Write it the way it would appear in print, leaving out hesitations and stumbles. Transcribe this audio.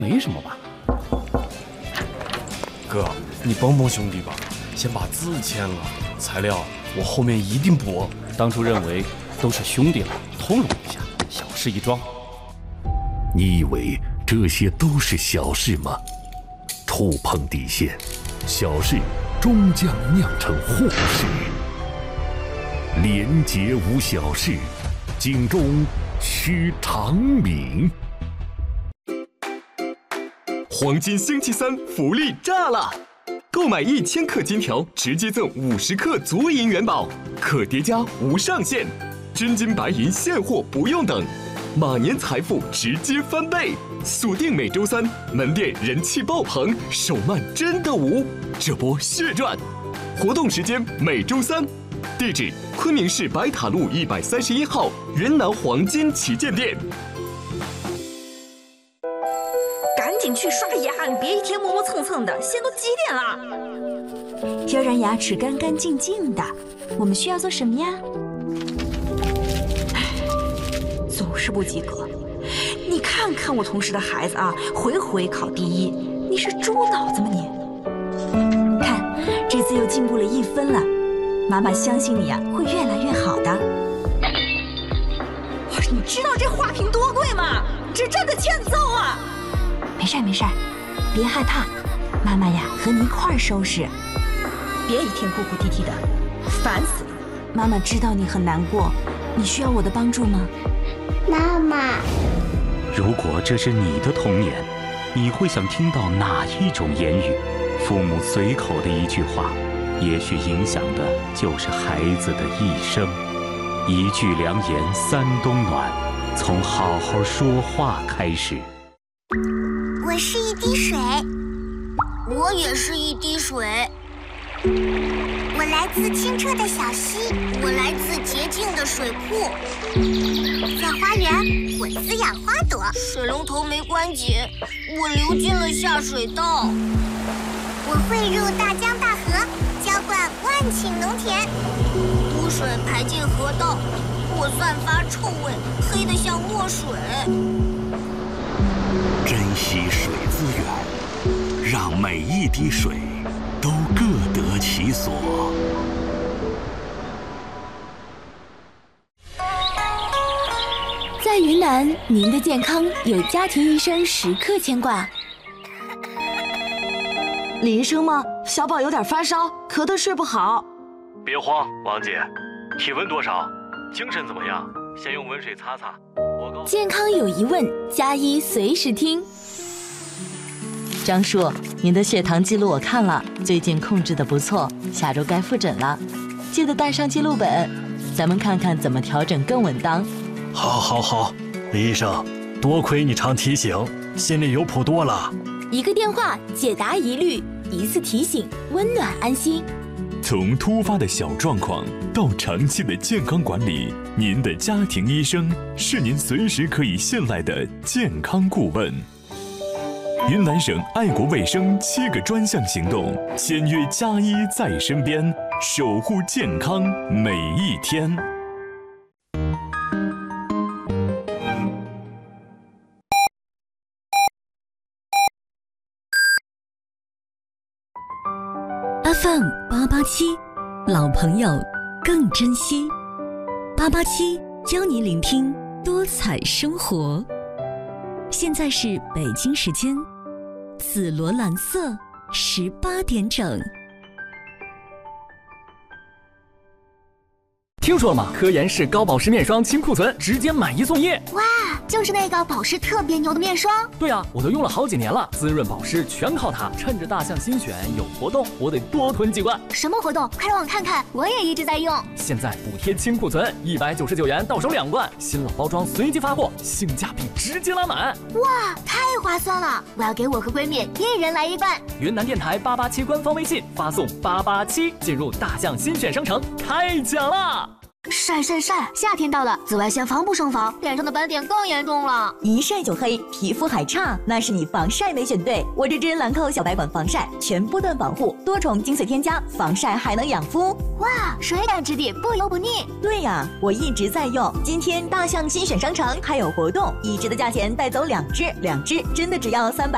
没什么吧？ 哥，你帮帮兄弟吧，先把字签了，材料我后面一定补。 当初认为都是兄弟了，通融一下，小事一桩。 你以为这些都是小事吗？触碰底线，小事终将酿成祸事。廉洁无小事，警钟须长鸣。 黄金星期三福利炸了！购买1000克金条，直接赠50克足银元宝，可叠加无上限，真金白银现货不用等，马年财富直接翻倍！锁定每周三，门店人气爆棚，手慢真的无，这波血赚！活动时间每周三，地址昆明市白塔路131号云南黄金旗舰店。 赶紧去刷牙，别一天磨磨蹭蹭的，现在都几点了？ 要让牙齿干干净净的，我们需要做什么呀？ 总是不及格。你看看我同事的孩子啊，回回考第1，你是猪脑子吗你？ 看，这次又进步了1分了，妈妈相信你呀，会越来越好的。 你知道这花瓶多贵吗？这真的欠揍啊！ 没事没事，别害怕，妈妈呀和你一块儿收拾。 别一天哭哭啼啼的，烦死了。 妈妈知道你很难过，你需要我的帮助吗？ 妈妈， 如果这是你的童年，你会想听到哪一种言语？父母随口的一句话，也许影响的就是孩子的一生。一句良言三冬暖，从好好说话开始。 我是一滴水，我也是一滴水。我来自清澈的小溪，我来自洁净的水库。在花园，我滋养花朵；水龙头没关紧，我流进了下水道。我汇入大江大河，浇灌万顷农田。污水排进河道，我散发臭味，黑得像墨水。 珍惜水资源，让每一滴水都各得其所。 在云南，您的健康有家庭医生时刻牵挂。 李医生吗？小宝有点发烧，咳得睡不好。 别慌，王姐，体温多少？精神怎么样？先用温水擦擦。 健康有疑问，加医随时听。 张叔，您的血糖记录我看了，最近控制得不错，下周该复诊了，记得带上记录本，咱们看看怎么调整更稳当。 好，李医生，多亏你常提醒，心里有谱多了。 一个电话解答疑虑，一次提醒温暖安心。 从突发的小状况到长期的健康管理，您的家庭医生是您随时可以信赖的健康顾问。云南省爱国卫生7个专项行动，签约加医在身边，守护健康每一天。 FM 887，老朋友更珍惜。887教你聆听多彩生活。现在是北京时间紫罗兰色18点整。 听说了吗？科颜氏高保湿面霜清库存，直接买1送1。 哇，就是那个保湿特别牛的面霜。 对啊，我都用了好几年了，滋润保湿全靠它。趁着大象新选有活动，我得多囤几罐。 什么活动？快让我看看，我也一直在用。 现在补贴清库存，199元到手2罐，新老包装随机发货，性价比直接拉满。 哇，太划算了！我要给我和闺蜜1人来1罐。 云南电台887官方微信发送887，进入大象新选商城开奖啦！ 晒，夏天到了，紫外线防不胜防，脸上的斑点更严重了。 一晒就黑，皮肤还差，那是你防晒没选对。我这支兰蔻小白管防晒，全波段防护，多重精粹添加，防晒还能养肤。 哇，水感质地，不油不腻。 对呀，我一直在用。今天大象新选商城还有活动，1支的价钱带走2支，2支真的只要300。